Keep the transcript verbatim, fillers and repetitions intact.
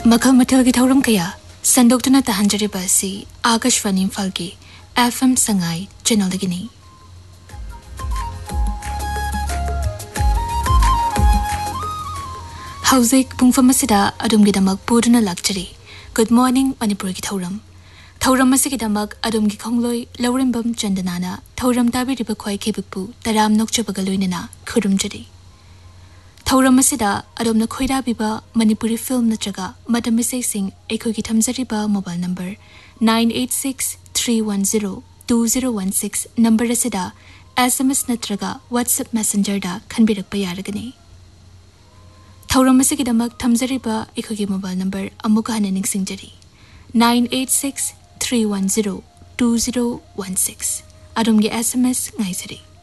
मखल मथल की थौरम कया संदोक्तुना तहंजरिबा असि आकाशवाणी इम्फाल की FM Sangai channel दगिनी हौजिक पुंगफम असिदा अदुमगिदमक पुदुना लाक्चरी good morning Manipur की थौरम थौरम असिगिदमक अदुमगी खोंगलोय लौरिंबम चंदनाना थौरम ताबिरिबा ख्वाई खेबुकपु तराम नोकचबगा लोइनना खुरुमजरी थौरम असिदा अदोमना खोइदाबिबा Manipuri film नत्रगा मदम इसेसिंग एखोगी थमजरिबा mobile number nine eight six three one zero two zero one six number असिदा SMS नत्रगा WhatsApp messenger दा खनबिरकपा यारगनी थौरम असिगिदमक थमजरिबा एखोगी mobile number अमुका हने निंगसिंगजरी nine eight six three one zero two zero one six अदोमगी SMS ngaisari